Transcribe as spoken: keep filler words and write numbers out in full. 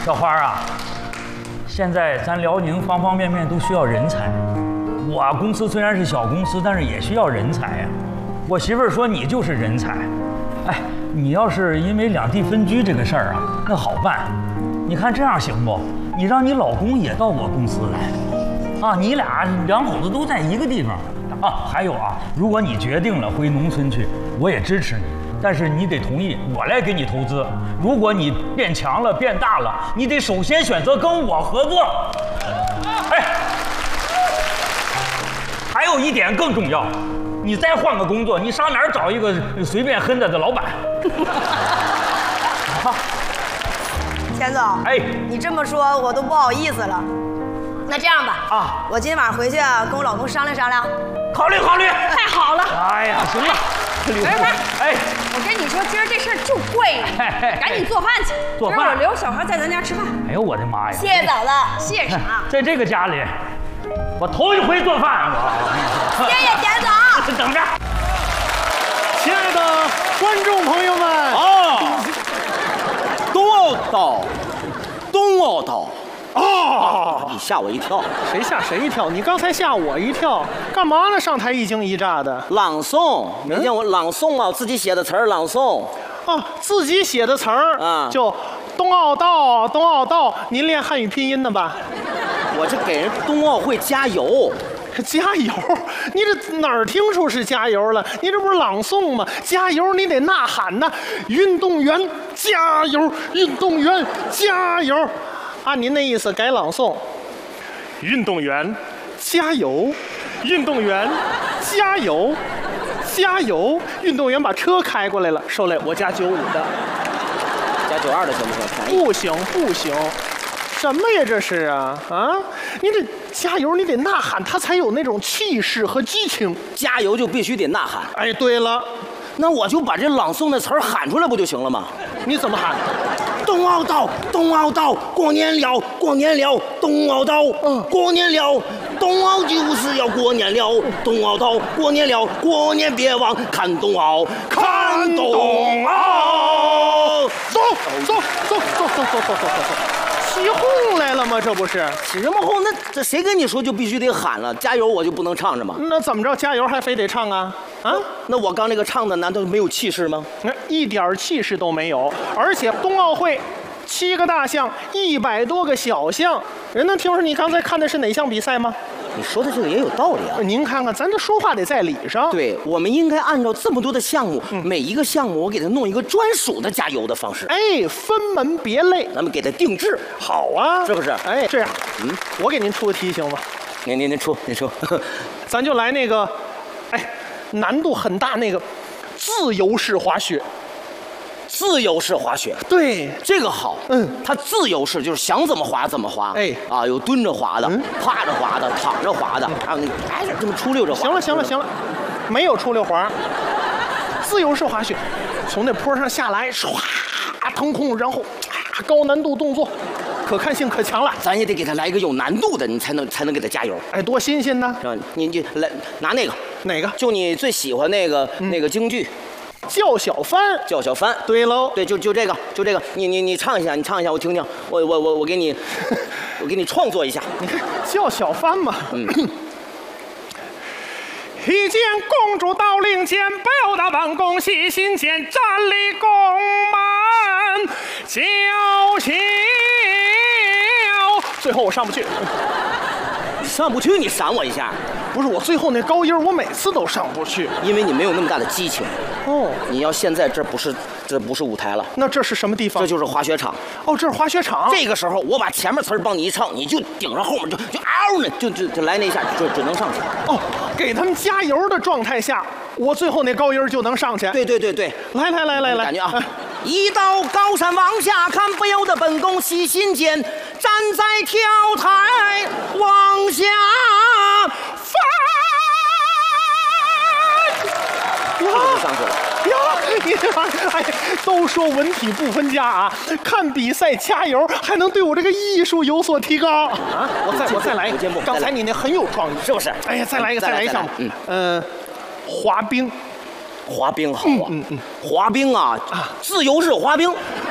小花啊，现在咱辽宁方方面面都需要人才。我公司虽然是小公司，但是也需要人才呀。我媳妇儿说你就是人才。哎，你要是因为两地分居这个事儿啊，那好办。你看这样行不？你让你老公也到我公司来，啊，你俩两口子都在一个地方。啊，还有啊，如果你决定了回农村去，我也支持你。但是你得同意我来给你投资。如果你变强了、变大了，你得首先选择跟我合作。哎，还有一点更重要，你再换个工作，你上哪儿找一个随便哼的的老板？好， 钱总，哎，你这么说我都不好意思了。那这样吧，啊，我今天晚上回去啊，跟我老公商量商量。 考虑考虑。 太好了。 哎呀，行了。 没事，哎，我跟你说，今儿这事儿就贵了，赶紧做饭去。 做饭。 今儿我留小孩在咱家吃饭。 哎呦我的妈呀！ 谢谢嫂子，谢谢啥？ 在这个家里，我头一回做饭，我。 谢谢田总。 等着。 亲爱的观众朋友们， 啊，东奥岛，东奥岛。哦，你吓我一跳！ 谁吓谁一跳？你刚才吓我一跳，干嘛呢？上台一惊一乍的。 朗诵，没见我朗诵吗？我自己写的词儿朗诵。 哦，自己写的词儿啊， 就冬奥道，冬奥道。您练汉语拼音的吧？ 我这给人冬奥会加油。 加油！你这哪儿听出是加油了？你这不是朗诵吗？加油，你得呐喊呐！运动员加油！运动员加油！按您那意思改朗诵，运动员加油，运动员加油，加油！运动员把车开过来了，受累，我加九五的， 加九二的行不行？ 不行不行，什么呀这是啊啊！你这加油，你得呐喊，他才有那种气势和激情。 加油就必须得呐喊。 哎，对了， 那我就把这朗诵的词儿喊出来不就行了吗？ 你怎么喊？ 冬奥到，冬奥到，过年了，过年了，冬奥到，嗯，过年了，冬奥就是要过年了，冬奥到，过年了，过年别忘看冬奥，看冬奥， 走走走走走走走走走走，起哄来了吗？这不是起什么哄？那这谁跟你说就必须得喊了？加油我就不能唱着吗？ 那怎么着？加油还非得唱啊？啊？ 那我刚那个唱的难道没有气势吗？ 一点气势都没有，而且冬奥会七个大项，一百多个小项，人能听说你刚才看的是哪项比赛吗？ 你说的这个也有道理啊。 您看看，咱这说话得在理上。 对，我们应该按照这么多的项目，嗯、每一个项目我给它弄一个专属的加油的方式。 哎，分门别类， 咱们给它定制。 好啊， 是不是？ 哎，这样，嗯，我给您出个题行吗？ 您您您出，您出， 咱就来那个，哎，难度很大那个自由式滑雪。 自由式滑雪， 对， 这个好。 嗯， 它自由式就是想怎么滑怎么滑。 哎， 啊，有蹲着滑的， 嗯、 趴着滑的，躺着滑的，还有那个哎这么出溜着滑。 行了行了行了，没有出溜滑，自由式滑雪，从那坡上下来，唰腾空，然后啊高难度动作，可看性可强了。 咱也得给他来一个有难度的，你才能才能给他加油。 哎，多新鲜呢！ 你就来拿那个哪个？ 就你最喜欢那个、嗯、那个京剧。 叫小帆， 叫小帆， 对喽， 对，就就这个，就这个，你你你唱一下，你唱一下，我听听，我我我我给你，我给你创作一下。 你看叫小帆嘛，嗯。一见公主到令箭，不由得本宫喜心间，站立宫门叫嚣。最后我上不去。 上不去，你闪我一下。 不是我最后那高音，我每次都上不去， 因为你没有那么大的激情。 哦， 你要现在这不是这不是舞台了， 那这是什么地方？ 这就是滑雪场。 哦，这是滑雪场。 这个时候我把前面词儿帮你一唱，你就顶上后面就就嗷呢，就就就来那一下就准能上去。 哦，给他们加油的状态下，我最后那高音就能上去。 对对对对， 来来来来来， 感觉啊。一到高山往下看，不由得本宫喜心间，站在跳台往下翻。 呀， 上去了呀！你哎，都说文体不分家啊，看比赛加油，还能对我这个艺术有所提高啊！我再我再来一个，刚才你那很有创意， 是不是？ 哎呀，再来一个，再来一项，嗯呃，滑冰。 滑冰好啊，嗯嗯嗯，滑冰啊，自由式滑冰。